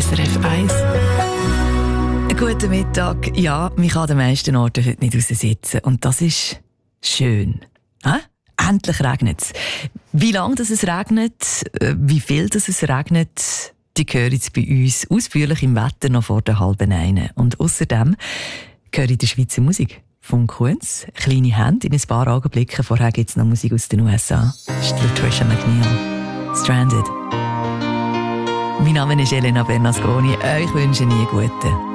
SRF 1. Guten Mittag. Ja, mich kann an den meisten Orten heute nicht raussitzen. Und das ist schön. Endlich regnet es. Wie lange es regnet, wie viel es regnet, die hören jetzt bei uns ausführlich im Wetter noch vor der 12:30. Und außerdem höre ich die Schweizer Musik. Von Kunz, kleine Hände in ein paar Augenblicken. Vorher gibt es noch Musik aus den USA. Das ist Trisha McNeil. Stranded. Mein Name ist Elena Bernasconi. Ich wünsche Ihnen einen guten